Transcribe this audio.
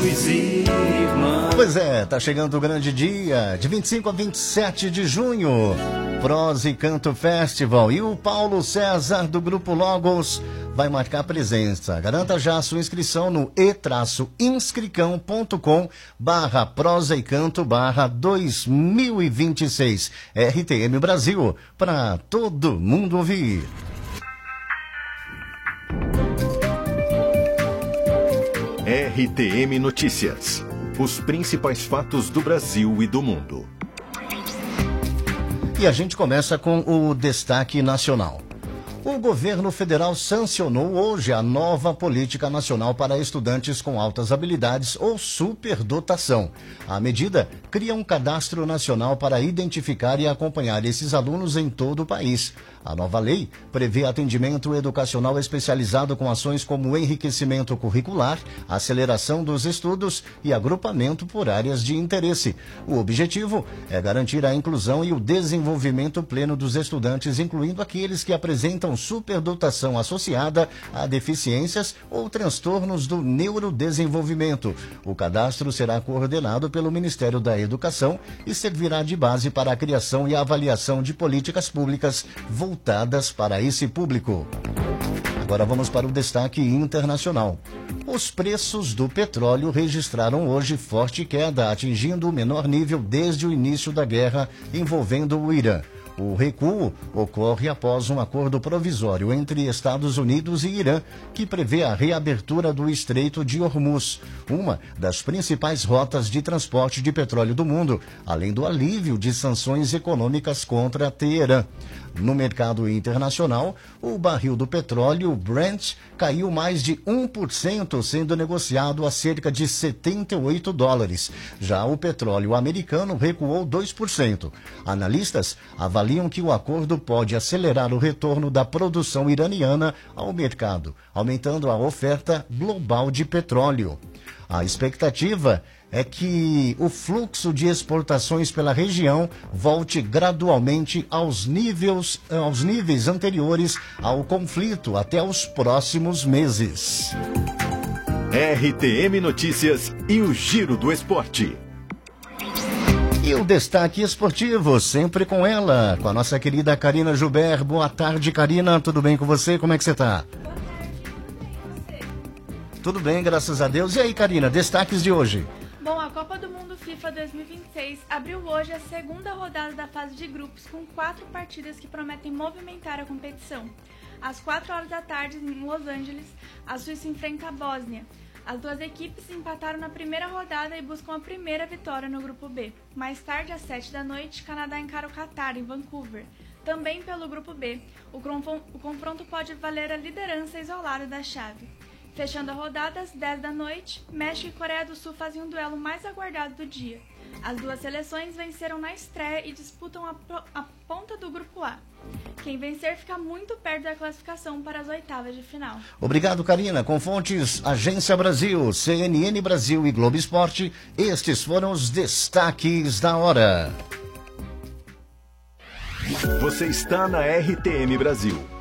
Pois é, tá chegando o grande dia, de 25 a 27 de junho, Prosa e Canto Festival, e o Paulo César do Grupo Logos vai marcar presença. Garanta já a sua inscrição no e-inscricão.com/prosa e canto/2026. RTM Brasil, para todo mundo ouvir. RTM Notícias. Os principais fatos do Brasil e do mundo. E a gente começa com o destaque nacional. O governo federal sancionou hoje a nova Política Nacional para Estudantes com Altas Habilidades ou Superdotação. A medida cria um cadastro nacional para identificar e acompanhar esses alunos em todo o país. A nova lei prevê atendimento educacional especializado com ações como enriquecimento curricular, aceleração dos estudos e agrupamento por áreas de interesse. O objetivo é garantir a inclusão e o desenvolvimento pleno dos estudantes, incluindo aqueles que apresentam superdotação associada a deficiências ou transtornos do neurodesenvolvimento. O cadastro será coordenado pelo Ministério da Educação e servirá de base para a criação e avaliação de políticas públicas voltadas para esse público. Agora vamos para o destaque internacional. Os preços do petróleo registraram hoje forte queda, atingindo o menor nível desde o início da guerra envolvendo o Irã. O recuo ocorre após um acordo provisório entre Estados Unidos e Irã, que prevê a reabertura do Estreito de Hormuz, uma das principais rotas de transporte de petróleo do mundo, além do alívio de sanções econômicas contra Teherã. No mercado internacional, o barril do petróleo Brent caiu mais de 1%, sendo negociado a cerca de $78. Já o petróleo americano recuou 2%. Analistas avaliam que o acordo pode acelerar o retorno da produção iraniana ao mercado, aumentando a oferta global de petróleo. A expectativa é que o fluxo de exportações pela região volte gradualmente aos níveis anteriores ao conflito até os próximos meses. RTM Notícias e o Giro do Esporte. E o destaque esportivo, sempre com ela, com a nossa querida Karina Joubert. Boa tarde, Karina. Tudo bem com você? Como é que você está? Tudo bem, graças a Deus. E aí, Karina, destaques de hoje? Bom, a Copa do Mundo FIFA 2026 abriu hoje a segunda rodada da fase de grupos com 4 partidas que prometem movimentar a competição. Às 4 horas da tarde, em Los Angeles, a Suíça enfrenta a Bósnia. As duas equipes empataram na primeira rodada e buscam a primeira vitória no grupo B. Mais tarde, às 7 da noite, Canadá encara o Catar, em Vancouver. Também pelo grupo B, o confronto pode valer a liderança isolada da chave. Fechando a rodada, às 10 da noite, México e Coreia do Sul fazem um duelo mais aguardado do dia. As duas seleções venceram na estreia e disputam a ponta do grupo A. Quem vencer fica muito perto da classificação para as oitavas de final. Obrigado, Karina. Com fontes Agência Brasil, CNN Brasil e Globo Esporte, estes foram os destaques da hora. Você está na RTM Brasil.